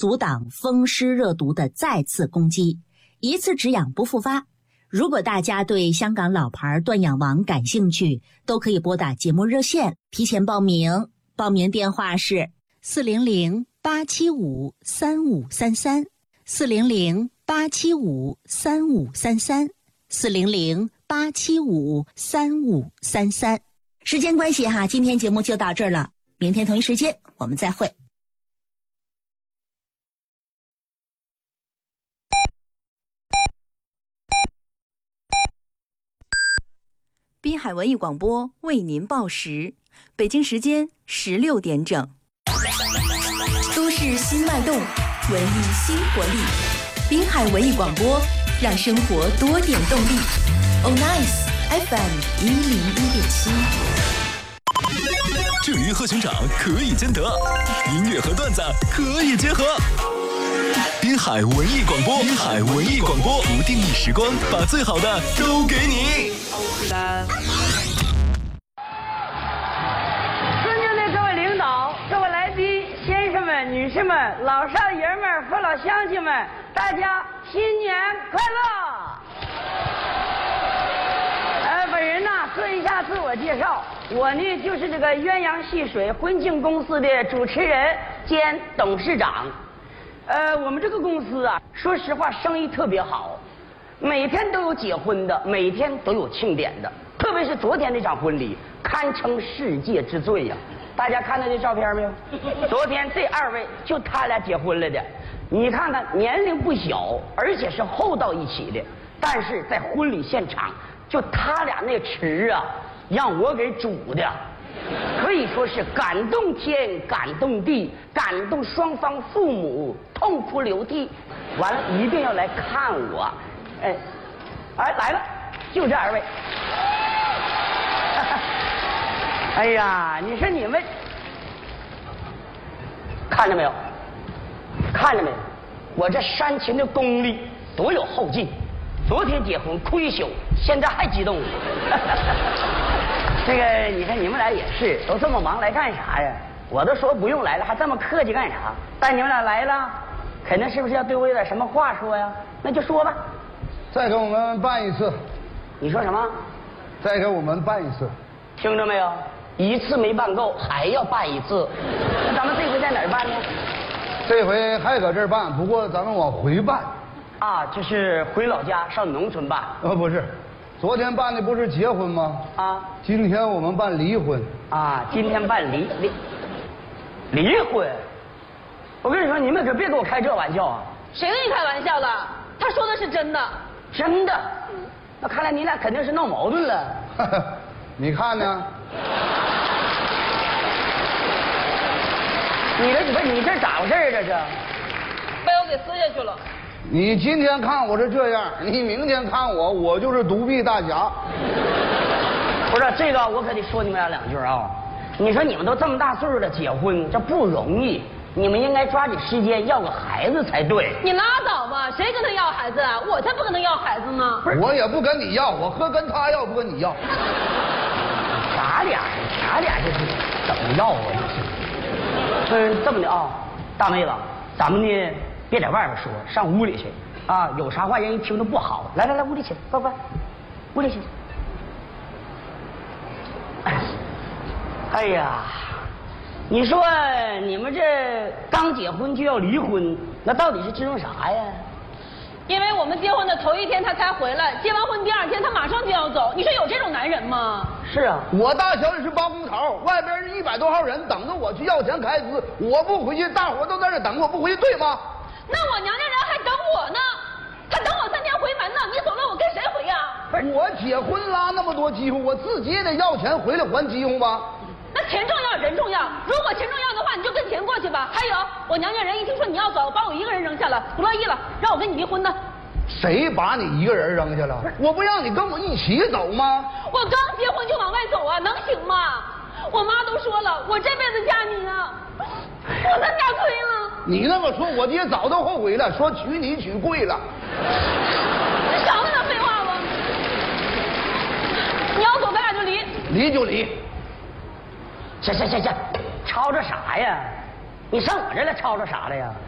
阻挡风湿热毒的再次攻击，一次止痒不复发。如果大家对香港老牌断痒王感兴趣，都可以拨打节目热线提前报名，报名电话是400-875-3533 400-875-3533 400-875-3533。时间关系哈，今天节目就到这儿了，明天同一时间我们再会。 滨海文艺广播为您报时，北京时间16点整。都市新脉动，文艺新活力。滨海文艺广播，让生活多点动力。Oh Nice FM 101.7。 至于和熊掌可以兼得，音乐和段子可以结合。滨海文艺广播，滨海文艺广播，不定义时光，把最好的都给你。 尊敬的各位领导、各位来宾、先生们、女士们、老少爷们、父老乡亲们，大家新年快乐！本人呢做一下自我介绍，我呢就是这个鸳鸯戏水婚庆公司的主持人兼董事长。我们这个公司啊，说实话生意特别好，每天都有结婚的，每天都有庆典的，特别是昨天那场婚礼，堪称世界之最呀！大家看到这照片没有？昨天这2位就他俩结婚了的，你看看年龄不小，而且是厚到一起的，但是在婚礼现场，就他俩那池啊，让我给煮的。可以说是感动天，感动地，感动双方父母，痛哭流涕。完了，一定要来看我。来了，就这2位。哎呀，你说你们看着没有？看着没有？我这煽情的功力多有后劲！昨天结婚哭一宿，现在还激动。这个你看你们俩也是，都这么忙来干啥呀？我都说不用来了，还这么客气干啥？但你们俩来了，肯定是不是要对我有点什么话说呀？那就说吧。 再给我们办一次。 你说什么？ 再给我们办一次。 听着没有？一次没办够，还要办一次。那咱们这回在哪儿办呢？ 这回还搁这儿办，不过咱们往回办。 啊，就是回老家上农村办。 不是。昨天办的不是结婚吗？啊，今天我们办离婚。 啊，今天办离婚。我跟你说，你们可别给我开这玩笑啊！ 谁跟你开玩笑了？他说的是真的。 真的？那看来你俩肯定是闹矛盾了。 你看呢？ 你这咋回事啊？这是被我给撕下去了。 你今天看我是这样，你明天看我就是独臂大侠。 不是这个，我可得说你们俩2句啊！你说你们都这么大岁数了，结婚这不容易，你们应该抓紧时间要个孩子才对。 你拉倒吧，谁跟他要孩子啊？我才不跟他要孩子呢。 我也不跟你要，我和跟他要，不跟你要。 咱俩这是怎么要啊？这是这么的啊，大妹子，咱们呢别在外边说，上屋里去啊！有啥话人一听着不好。来，屋里去，快，屋里去。哎呀，你说你们这刚结婚就要离婚，那到底是支撑啥呀？ 因为我们结婚的头1天他才回来，结完婚第2天他马上就要走。你说有这种男人吗？ 是啊， 我大小也是包工头，外边是100多号人等着我去要钱开支，我不回去，大伙都在这等我不回去，对吗？ 那我娘家人还等我呢，他等我3天回门呢。你走了，我跟谁回呀？ 我结婚拉那么多几乎，我自己也得要钱回来还几乎吧。 那钱重要人重要，如果钱重要的话，你就跟钱过去吧。还有，我娘家人一听说你要走，把我一个人扔下了，不乐意了，让我跟你离婚呢。 谁把你一个人扔下了？我不让你跟我一起走吗？ 我刚结婚就往外走啊，能行吗？我妈都说了，我这辈子嫁你啊，我咱家亏了。 你那么说，我爹早都后悔了，说娶你娶贵了。 你少那点废话吧。你要走，咱俩就离。 离就离。 行，吵吵啥呀？你上我这来吵吵啥了呀？